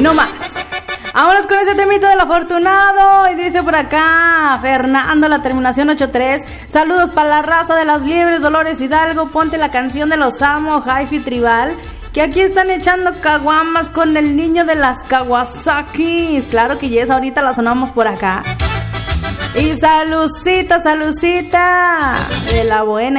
no más. Vámonos con ese temita del afortunado. Y dice por acá Fernando, la terminación 83. Saludos para la raza de las Liebres, Dolores Hidalgo. Ponte la canción de los amo, Hi-Fi Tribal, que aquí están echando caguamas con el niño de las Kawasakis. Claro que yes, ahorita la sonamos por acá. Y salucita, salucita de la buena.